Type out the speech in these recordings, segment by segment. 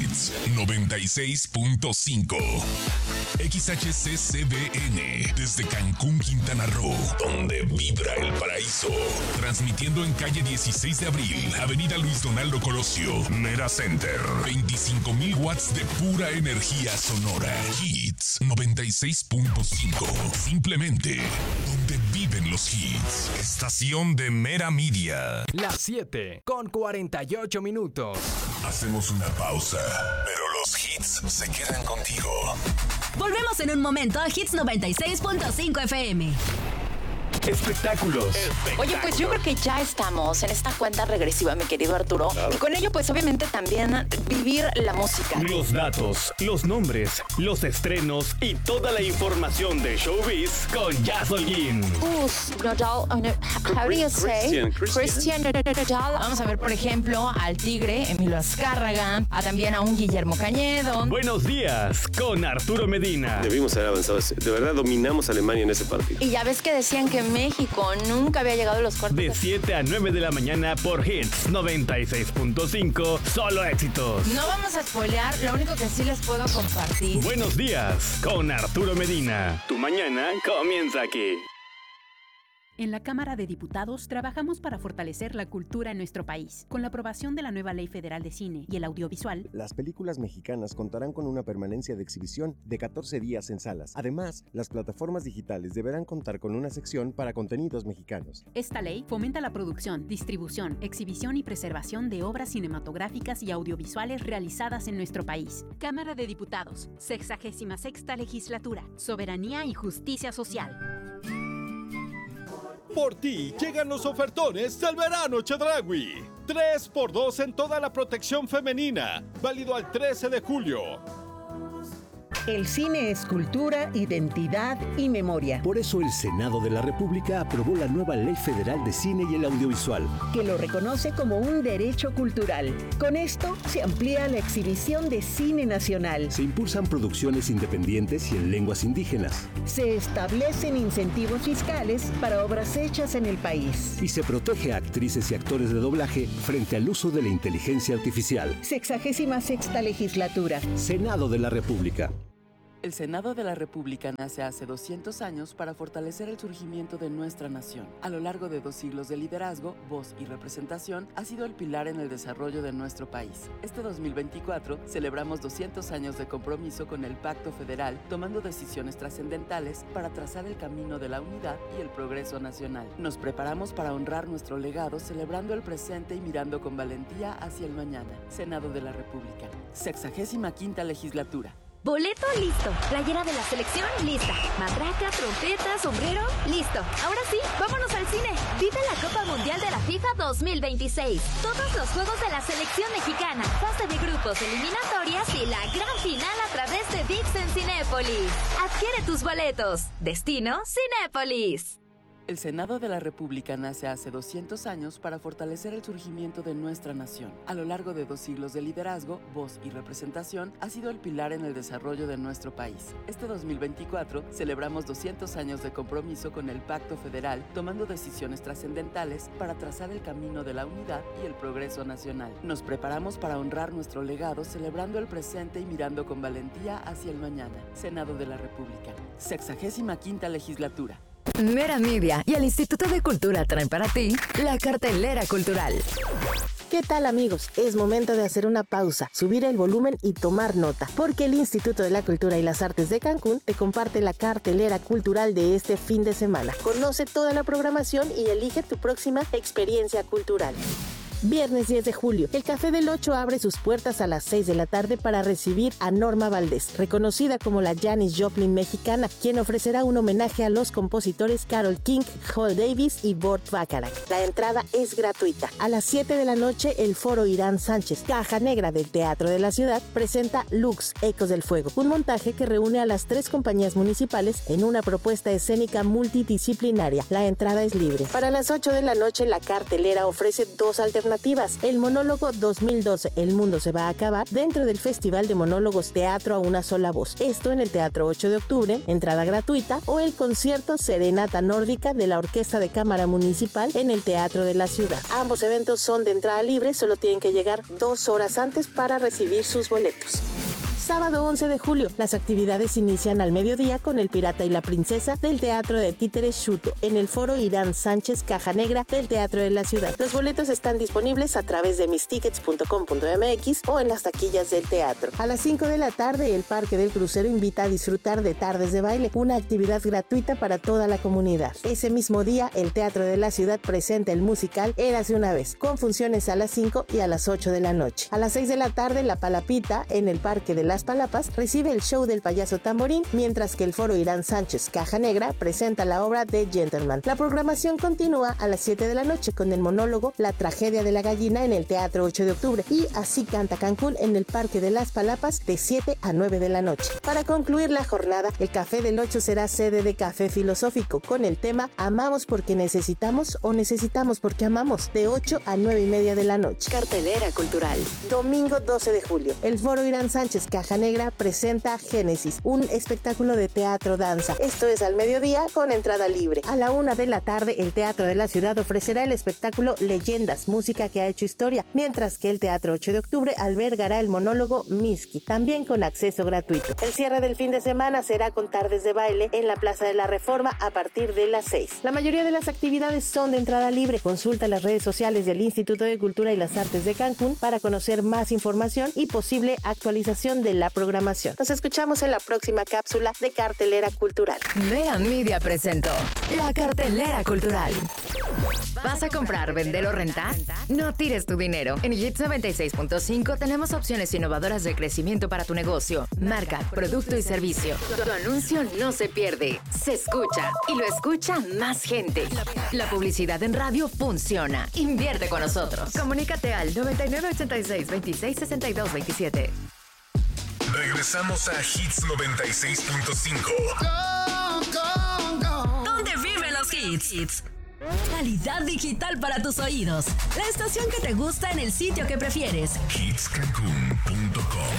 Hits 96.5. XHCCBN desde Cancún, Quintana Roo, donde vibra el paraíso. Transmitiendo en calle 16 de abril, Avenida Luis Donaldo Colosio, Mera Center. 25,000 watts de pura energía sonora. Hits 96.5. Simplemente donde viven los hits. Estación de Mera Media. Las 7:48. Hacemos una pausa, pero los hits se quedan contigo. Volvemos en un momento a Hits 96.5 FM. Espectáculos. Oye, pues yo creo que ya estamos en esta cuenta regresiva, mi querido Arturo. Claro. Y con ello, pues obviamente también vivir la música. Los datos, los nombres, los estrenos y toda la información de Showbiz con Jazz Holguín. Nodal, how do you say? Christian Nodal. Vamos a ver, por ejemplo, al Tigre, Emilio Azcárraga, también a un Guillermo Cañedo. Buenos días con Arturo Medina. Debimos haber avanzado. De verdad dominamos a Alemania en ese partido. Y ya ves que decían que México nunca había llegado a los cuartos. De 7 a 9 de la mañana por Hits 96.5, solo éxitos. No vamos a spoilear, lo único que sí les puedo compartir. Buenos días con Arturo Medina. Tu mañana comienza aquí. En la Cámara de Diputados trabajamos para fortalecer la cultura en nuestro país. Con la aprobación de la nueva Ley Federal de Cine y el Audiovisual, las películas mexicanas contarán con una permanencia de exhibición de 14 días en salas. Además, las plataformas digitales deberán contar con una sección para contenidos mexicanos. esta ley fomenta la producción, distribución, exhibición y preservación de obras cinematográficas y audiovisuales realizadas en nuestro país. Cámara de Diputados, 66ª Legislatura, Soberanía y Justicia Social. Por ti llegan los ofertones del verano Chedraui. 3x2 en toda la protección femenina. Válido al 13 de julio. El cine es cultura, identidad y memoria. Por eso el Senado de la República aprobó la nueva Ley Federal de Cine y el Audiovisual, que lo reconoce como un derecho cultural. Con esto se amplía la exhibición de cine nacional. se impulsan producciones independientes y en lenguas indígenas, Se establecen incentivos fiscales para obras hechas en el país. y se protege a actrices y actores de doblaje frente al uso de la inteligencia artificial. 66ª Legislatura. Senado de la República. El Senado de la República nace hace 200 años para fortalecer el surgimiento de nuestra nación. A lo largo de 2 siglos de liderazgo, voz y representación, ha sido el pilar en el desarrollo de nuestro país. Este 2024 celebramos 200 años de compromiso con el Pacto Federal, tomando decisiones trascendentales para trazar el camino de la unidad y el progreso nacional. Nos preparamos para honrar nuestro legado, celebrando el presente y mirando con valentía hacia el mañana. Senado de la República, 65ª Legislatura. Boleto listo. Playera de la selección lista. Matraca, trompeta, sombrero listo. Ahora sí, vámonos al cine. Vive la Copa Mundial de la FIFA 2026. Todos los juegos de la selección mexicana. Fase de grupos, eliminatorias y la gran final a través de ViX en Cinépolis. Adquiere tus boletos. Destino Cinépolis. El Senado de la República nace hace 200 años para fortalecer el surgimiento de nuestra nación. A lo largo de 2 siglos de liderazgo, voz y representación, ha sido el pilar en el desarrollo de nuestro país. Este 2024 celebramos 200 años de compromiso con el Pacto Federal, tomando decisiones trascendentales para trazar el camino de la unidad y el progreso nacional. Nos preparamos para honrar nuestro legado, celebrando el presente y mirando con valentía hacia el mañana. Senado de la República, 65ª Legislatura. Mera Media y el Instituto de Cultura traen para ti la cartelera cultural. ¿Qué tal, amigos? Es momento de hacer una pausa, subir el volumen y tomar nota, porque el Instituto de la Cultura y las Artes de Cancún te comparte la cartelera cultural de este fin de semana. Conoce toda la programación y elige tu próxima experiencia cultural. Viernes 10 de julio, el Café del 8 abre sus puertas a las 6 de la tarde para recibir a Norma Valdés, reconocida como la Janis Joplin mexicana, quien ofrecerá un homenaje a los compositores Carole King, Hal Davis y Burt Bacharach. La entrada es gratuita. A las 7 de la noche, el Foro Irán Sánchez, Caja Negra del Teatro de la Ciudad, presenta Lux, Ecos del Fuego, un montaje que reúne a las 3 compañías municipales en una propuesta escénica multidisciplinaria. La entrada es libre. Para las 8 de la noche, la cartelera ofrece 2 alternativas alternativas. El monólogo 2012, El mundo se va a acabar, dentro del Festival de Monólogos Teatro a una sola voz. Esto en el Teatro 8 de Octubre, entrada gratuita, o el concierto Serenata Nórdica de la Orquesta de Cámara Municipal en el Teatro de la Ciudad. Ambos eventos son de entrada libre, solo tienen que llegar 2 horas antes para recibir sus boletos. Sábado 11 de julio, las actividades inician al mediodía con El Pirata y la Princesa del Teatro de Títeres Xuto en el Foro Irán Sánchez Caja Negra del Teatro de la Ciudad. Los boletos están disponibles a través de mistickets.com.mx o en las taquillas del teatro. A las 5 de la tarde, el Parque del Crucero invita a disfrutar de Tardes de Baile, una actividad gratuita para toda la comunidad. Ese mismo día, el Teatro de la Ciudad presenta el musical Érase una vez, con funciones a las 5 y a las 8 de la noche. A las 6 de la tarde, La Palapita, en el Parque de Las Palapas, recibe el show del payaso Tamborín, mientras que el Foro Irán Sánchez Caja Negra presenta la obra de Gentleman. La programación continúa a las 7 de la noche con el monólogo La tragedia de la gallina en el Teatro 8 de Octubre y Así canta Cancún en el Parque de Las Palapas de 7 a 9 de la noche. Para concluir la jornada, el Café del 8 será sede de Café Filosófico con el tema Amamos porque necesitamos o necesitamos porque amamos, de 8 a 9 y media de la noche. Cartelera cultural. Domingo 12 de julio, el Foro Irán Sánchez Caja Negra presenta Génesis, un espectáculo de teatro-danza. Esto es al mediodía con entrada libre. A la 1 de la tarde, el Teatro de la Ciudad ofrecerá el espectáculo Leyendas, música que ha hecho historia, mientras que el Teatro 8 de Octubre albergará el monólogo Miski, también con acceso gratuito. El cierre del fin de semana será con Tardes de Baile en la Plaza de la Reforma a partir de las 6. La mayoría de las actividades son de entrada libre. Consulta las redes sociales del Instituto de Cultura y las Artes de Cancún para conocer más información y posible actualización de la programación. Nos escuchamos en la próxima cápsula de Cartelera Cultural. Mega Media presentó la Cartelera Cultural. ¿Vas a comprar, vender o rentar? No tires tu dinero. En Hits 96.5 tenemos opciones innovadoras de crecimiento para tu negocio, marca, producto y servicio. Tu anuncio no se pierde, se escucha y lo escucha más gente. La publicidad en radio funciona. Invierte con nosotros. Comunícate al 9986-266227. Regresamos a Hits 96.5. ¿Dónde viven los hits? Calidad digital para tus oídos. La estación que te gusta en el sitio que prefieres. hitscancun.com.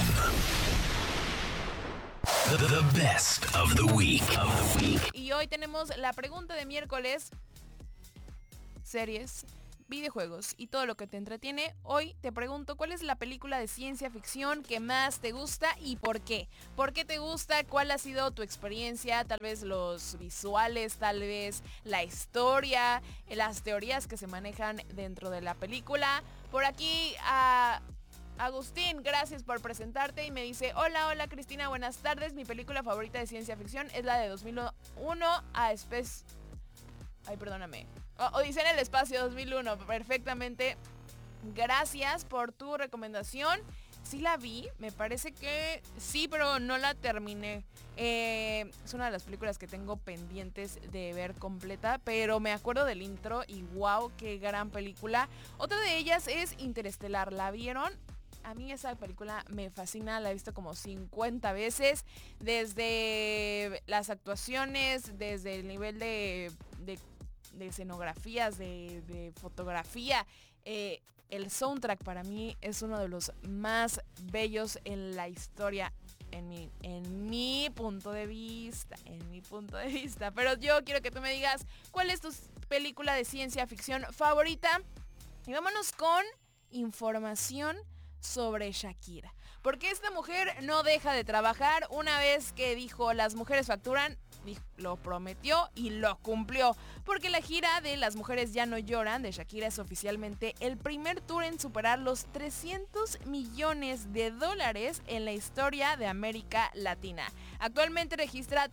The best of the week. Y hoy tenemos la pregunta de miércoles. Series, videojuegos y todo lo que te entretiene. Hoy te pregunto, ¿cuál es la película de ciencia ficción que más te gusta y por qué? ¿Por qué te gusta? ¿Cuál ha sido tu experiencia? Tal vez los visuales, tal vez la historia, las teorías que se manejan dentro de la película. Por aquí Agustín, gracias por presentarte y me dice: hola Cristina, buenas tardes. Mi película favorita de ciencia ficción es la de 2001 a Space... Ay, perdóname. Odisea en el espacio 2001, perfectamente. Gracias por tu recomendación. Sí la vi, me parece que sí, pero no la terminé. Es una de las películas que tengo pendientes de ver completa, pero me acuerdo del intro y wow, qué gran película. Otra de ellas es Interestelar, ¿la vieron? A mí esa película me fascina, la he visto como 50 veces, desde las actuaciones, desde el nivel de escenografías, de fotografía. El soundtrack para mí es uno de los más bellos en la historia, en mi punto de vista, Pero yo quiero que tú me digas cuál es tu película de ciencia ficción favorita. Y vámonos con información sobre Shakira, porque esta mujer no deja de trabajar. Una vez que dijo las mujeres facturan, lo prometió y lo cumplió, porque la gira de Las Mujeres Ya No Lloran de Shakira es oficialmente el primer tour en superar los $300 millones en la historia de América Latina. Actualmente registra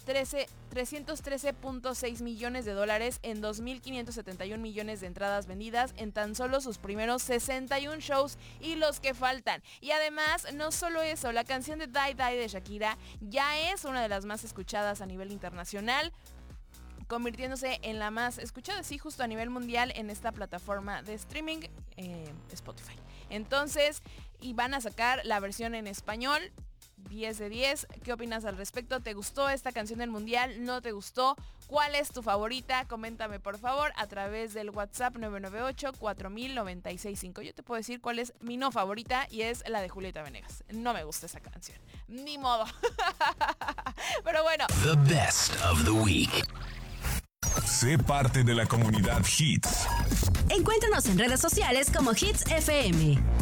313.6 millones de dólares en 2.571 millones de entradas vendidas en tan solo sus primeros 61 shows y los que faltan. Y además, no solo eso, la canción de Die Die de Shakira ya es una de las más escuchadas a nivel internacional, convirtiéndose en la más escuchada, sí, justo a nivel mundial en esta plataforma de streaming, Spotify. Entonces, y van a sacar la versión en español. 10 de 10. ¿Qué opinas al respecto? ¿Te gustó esta canción del Mundial? ¿No te gustó? ¿Cuál es tu favorita? Coméntame por favor a través del WhatsApp 998-4000-965. Yo te puedo decir cuál es mi no favorita y es la de Julieta Venegas. No me gusta esa canción. Ni modo. Pero bueno. The best of the week. Sé parte de la comunidad Hits. Encuéntranos en redes sociales como Hits FM.